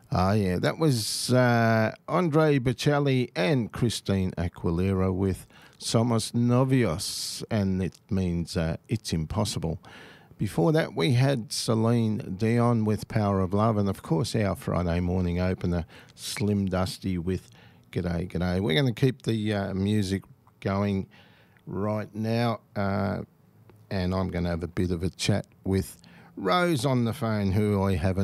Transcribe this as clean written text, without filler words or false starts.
Ah, yeah, that was Andre Bocelli and Christine Aguilera with Somos Novios, and it means it's impossible. Before that, we had Celine Dion with Power of Love, and of course, our Friday morning opener, Slim Dusty with G'day, G'day. We're going to keep the music going right now, and I'm going to have a bit of a chat with Rose on the phone, who I haven't